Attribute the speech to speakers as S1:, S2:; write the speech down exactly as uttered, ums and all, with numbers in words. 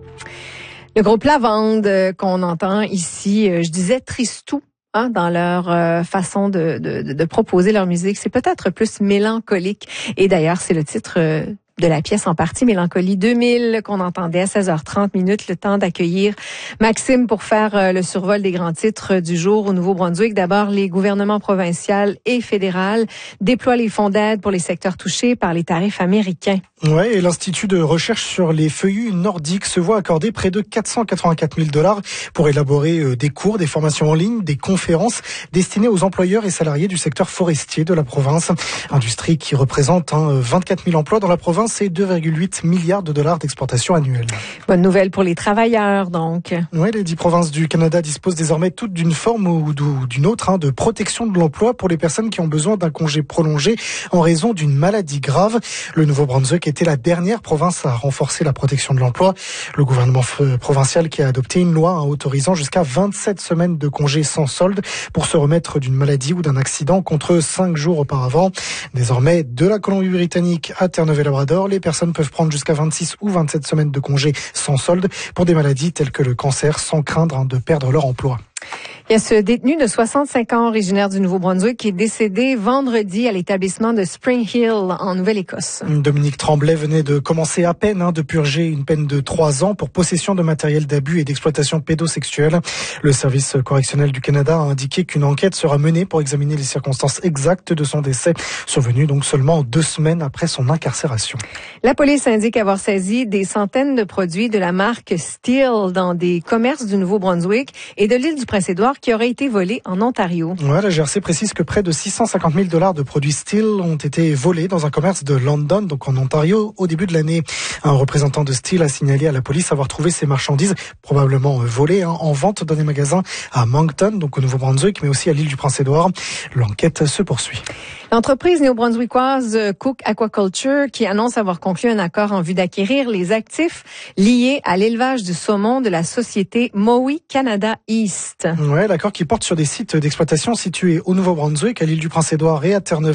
S1: Le groupe Lavande euh, qu'on entend ici, euh, je disais tristou. Hein, dans leur euh, façon de, de, de proposer leur musique. C'est peut-être plus mélancolique. Et d'ailleurs, c'est le titre euh, de la pièce en partie, Mélancolie deux mille, qu'on entendait à seize heures trente minutes, le temps d'accueillir Maxime pour faire euh, le survol des grands titres du jour au Nouveau-Brunswick. D'abord, les gouvernements provincial et fédéral déploient les fonds d'aide pour les secteurs touchés par les tarifs américains.
S2: Ouais, et l'Institut de recherche sur les feuillus nordiques se voit accorder près de quatre cent quatre-vingt-quatre mille dollars pour élaborer des cours, des formations en ligne, des conférences destinées aux employeurs et salariés du secteur forestier de la province. Industrie qui représente hein, vingt-quatre mille emplois dans la province et deux virgule huit milliards de dollars d'exportation annuelle.
S1: Bonne nouvelle pour les travailleurs, donc.
S2: Ouais, les dix provinces du Canada disposent désormais toutes d'une forme ou d'une autre hein, de protection de l'emploi pour les personnes qui ont besoin d'un congé prolongé en raison d'une maladie grave. Le Nouveau-Brunswick était la dernière province à renforcer la protection de l'emploi. Le gouvernement provincial qui a adopté une loi hein, autorisant jusqu'à vingt-sept semaines de congé sans solde pour se remettre d'une maladie ou d'un accident contre cinq jours auparavant. Désormais, de la Colombie-Britannique à Terre-Neuve-et-Labrador, les personnes peuvent prendre jusqu'à vingt-six ou vingt-sept semaines de congé sans solde pour des maladies telles que le cancer sans craindre hein, de perdre leur emploi.
S1: Il y a ce détenu de soixante-cinq ans originaire du Nouveau-Brunswick qui est décédé vendredi à l'établissement de Spring Hill en Nouvelle-Écosse.
S2: Dominique Tremblay venait de commencer à peine hein, de purger une peine de trois ans pour possession de matériel d'abus et d'exploitation pédosexuelle. Le service correctionnel du Canada a indiqué qu'une enquête sera menée pour examiner les circonstances exactes de son décès, survenu donc seulement deux semaines après son incarcération.
S1: La police indique avoir saisi des centaines de produits de la marque Steel dans des commerces du Nouveau-Brunswick et de l'île du Prince-Édouard qui auraient été volés en Ontario.
S2: Ouais, la G R C précise que près de six cent cinquante mille dollars de produits Steel ont été volés dans un commerce de London, donc en Ontario, au début de l'année. Un représentant de Steel a signalé à la police avoir trouvé ces marchandises probablement volées hein, en vente dans des magasins à Moncton, donc au Nouveau-Brunswick, mais aussi à l'île du Prince-Édouard. L'enquête se poursuit.
S1: L'entreprise néo-brunswickoise Cook Aquaculture qui annonce avoir conclu un accord en vue d'acquérir les actifs liés à l'élevage du saumon de la société Mowi Canada East.
S2: Ouais, l'accord qui porte sur des sites d'exploitation situés au Nouveau-Brunswick, à l'île du Prince-Édouard et à Terre-Neuve.